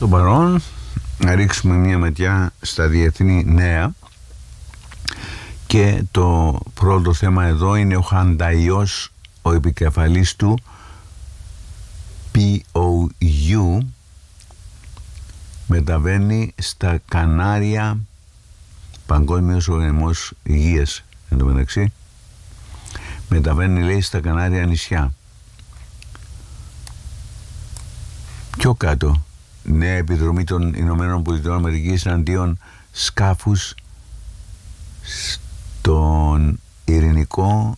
Στο παρόν να ρίξουμε μια ματιά στα διεθνή νέα και το πρώτο θέμα εδώ είναι ο Χανταϊός, ο επικεφαλής του POU, μεταβαίνει στα Κανάρια, Παγκόσμιος Οργανισμός Υγείας εν τω μεταξύ, μεταβαίνει λέει στα Κανάρια νησιά. Πιο κάτω, νέα επιδρομή των Ηνωμένων Πολιτειών Αμερικής εναντίον σκάφους στον Ειρηνικό,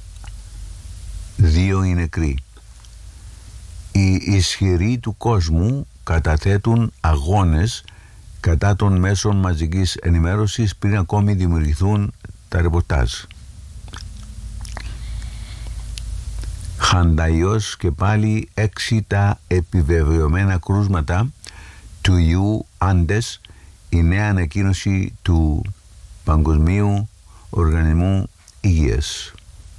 2 οι νεκροί. Οι ισχυροί του κόσμου καταθέτουν αγώνες κατά των μέσων μαζικής ενημέρωσης πριν ακόμη δημιουργηθούν τα ρεπορτάζ. Χανταϊός και πάλι 6 τα επιβεβαιωμένα κρούσματα του ιού Άντες, η νέα ανακοίνωση του Παγκοσμίου Οργανισμού Υγείας.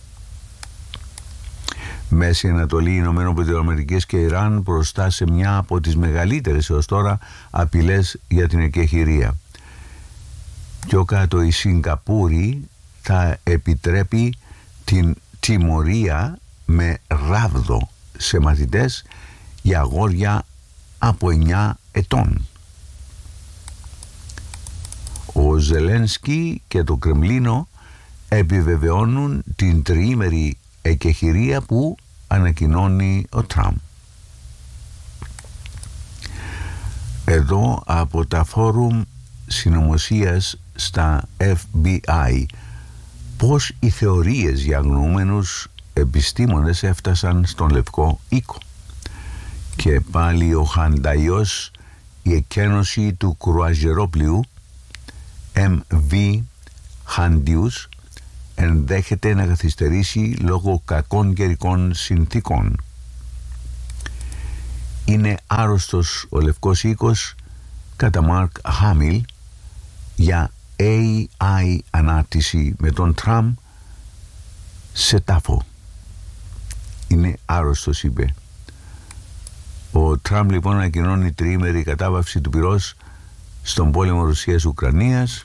Μέση Ανατολή, Ηνωμένων Πολιτειών Αμερικής και Ιράν μπροστά σε μια από τις μεγαλύτερες έως τώρα απειλές για την εκεχηρία. Πιο κάτω η Σιγκαπούρη θα επιτρέπει την τιμωρία με ράβδο σε μαθητές για αγόρια από 9 ετών. Ο Ζελένσκι και το Κρεμλίνο επιβεβαιώνουν την τριήμερη εκεχηρία που ανακοινώνει ο Τραμπ. Εδώ από τα φόρουμ συνωμοσίας στα FBI, πώς οι θεωρίες για αγνοούμενους επιστήμονες έφτασαν στον Λευκό Οίκο. Και πάλι ο Χανταϊός, η εκένωση του κρουαζιερόπλοιου MV Handius ενδέχεται να καθυστερήσει λόγω κακών καιρικών συνθήκων. Είναι άρρωστος ο Λευκός Οίκος κατά Μαρκ Χάμιλ για AI ανάρτηση με τον Τραμπ σε τάφο. Είναι άρρωστος, είπε. Ο Τραμπ λοιπόν ανακοινώνει τριήμερη κατάβαυση του πυρός στον πόλεμο Ρωσίας-Ουκρανίας.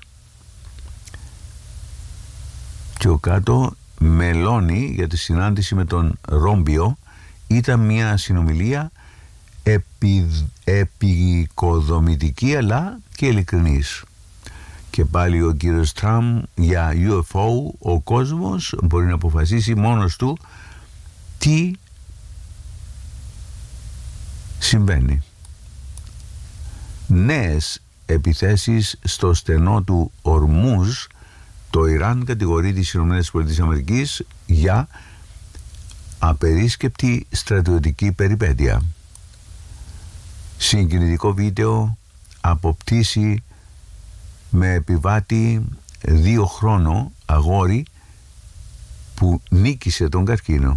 Και ο κάτω, Μελώνη για τη συνάντηση με τον Ρόμπιο ήταν μια συνομιλία επικοδομητική αλλά και ειλικρινής. Και πάλι ο κύριος Τραμπ για UFO, ο κόσμος μπορεί να αποφασίσει μόνος του τι συμβαίνει. Νέες επιθέσεις στο στενό του Ορμούζ. Το Ιράν κατηγορεί τις ΗΠΑ για απερίσκεπτη στρατιωτική περιπέτεια. Συγκινητικό βίντεο από πτήση με επιβάτη 2 χρόνο αγόρι που νίκησε τον καρκίνο.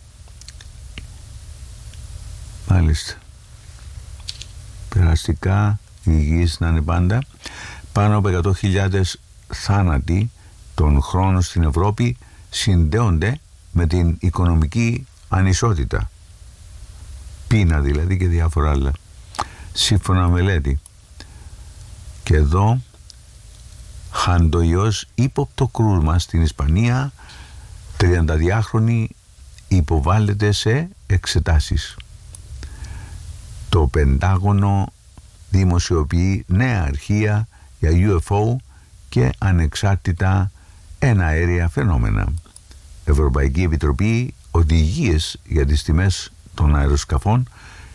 Μάλιστα. Περαστικά, υγιείς να είναι πάντα. Πάνω από 100.000 θάνατοι τον χρόνο στην Ευρώπη συνδέονται με την οικονομική ανισότητα, πείνα δηλαδή και διάφορα άλλα, σύμφωνα με μελέτη. Και εδώ Χανταϊός, ύποπτο κρούσμα στην Ισπανία, 32χρονη υποβάλλεται σε εξετάσεις. Το Πεντάγωνο δημοσιοποιεί νέα αρχεία για UFO και ανεξάρτητα εναέρια φαινόμενα. Ευρωπαϊκή Επιτροπή οδηγίες για τις τιμές των αεροσκαφών.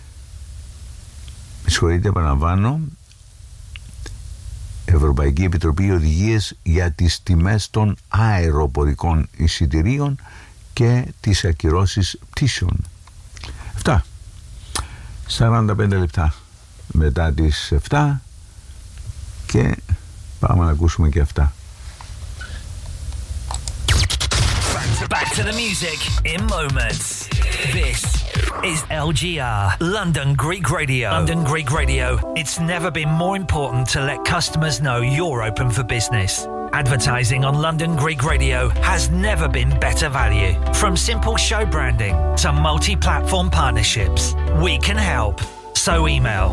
Επαναλαμβάνω, Ευρωπαϊκή Επιτροπή οδηγίες για τις τιμές των αεροπορικών εισιτηρίων και τις ακυρώσεις πτήσεων. Αυτά. 45 λεπτά μετά τις 7 και πάμε να ακούσουμε και αυτά. Back to the music in moments. This is LGR, London Greek Radio. London Greek Radio. It's never been more important to let customers know you're open for business. Advertising on London Greek Radio has never been better value. From simple show branding to multi-platform partnerships, we can help. So email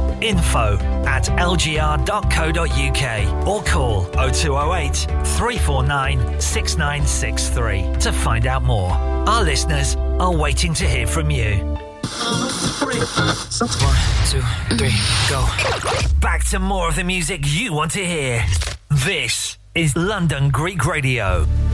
info@lgr.co.uk or call 0208 349 6963 to find out more. Our listeners are waiting to hear from you. 1, 2, 3, go. Back to more of the music you want to hear. This is London Greek Radio.